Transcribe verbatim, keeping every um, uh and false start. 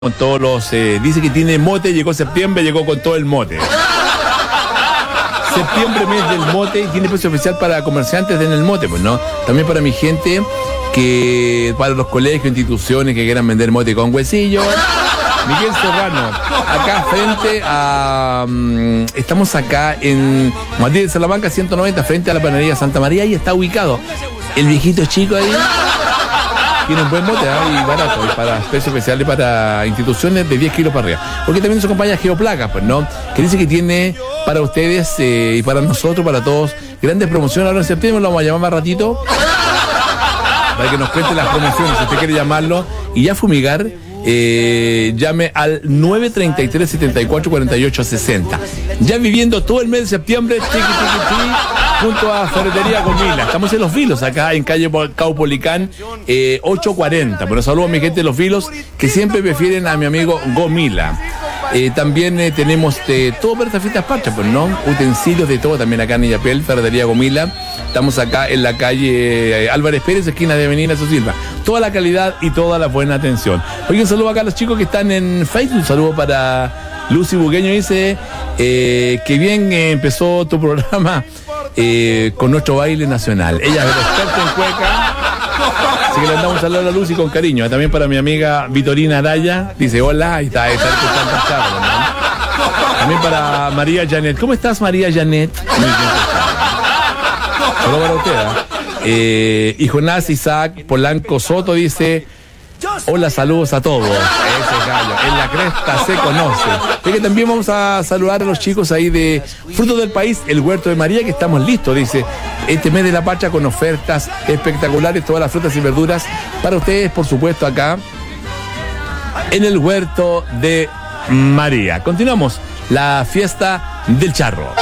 Con todos los, eh, dice que tiene mote, llegó septiembre, llegó con todo el mote. Septiembre, mes del mote, y tiene precio especial para comerciantes en el mote, pues, ¿no? También para mi gente, que para los colegios, instituciones que quieran vender mote con huesillo. Miguel Serrano, acá frente a... Um, estamos acá en Madrid de Salamanca, ciento noventa, frente a la panadería Santa María, y está ubicado el viejito chico ahí. Tiene un buen mote, ¿eh? Y barato, y para precios especiales para instituciones de diez kilos para arriba. Porque también nos acompaña Geoplaca, pues, ¿no? Que dice que tiene para ustedes eh, y para nosotros, para todos, grandes promociones. Ahora en septiembre lo vamos a llamar más ratito para que nos cuente las promociones, si usted quiere llamarlo y ya fumigar. Eh, llame al nueve treinta y tres, setenta y cuatro, cuarenta y ocho, sesenta. Ya viviendo todo el mes de septiembre, tiqui, tiqui, tiqui, junto a Ferretería Gomila. Estamos en Los Vilos, acá en calle Caupolicán eh, ochocientos cuarenta. Pero saludos a mi gente de Los Vilos, que siempre prefieren a mi amigo Gomila. Eh, también eh, tenemos eh, todo para estas fiestas patrias, pues, ¿no? Utensilios de todo también acá en Illapel, Ferretería Gomila. Estamos acá en la calle eh, Álvarez Pérez, esquina de Avenida Sosilva. Toda la calidad y toda la buena atención. Oye, un saludo acá a los chicos que están en Facebook. Un saludo para Lucy Bugueño, dice eh, que bien eh, empezó tu programa eh, con nuestro baile nacional. Ella es experta en cueca. Así que le damos un saludo a Lucy con cariño. También para mi amiga Vitorina Araya. Dice hola, ahí está, está escuchando el charro, ¿no? También para María Janet. ¿Cómo estás, María Janet? Muy bien. Solo para usted, ¿eh? Eh, y Jonás Isaac Polanco Soto dice: hola, saludos a todos. Ese gallo, en la cresta se conoce. Así que también vamos a saludar a los chicos ahí de Frutos del País, el Huerto de María, que estamos listos, dice, este mes de la patria con ofertas espectaculares, todas las frutas y verduras para ustedes, por supuesto, acá en el Huerto de María. Continuamos la fiesta del charro.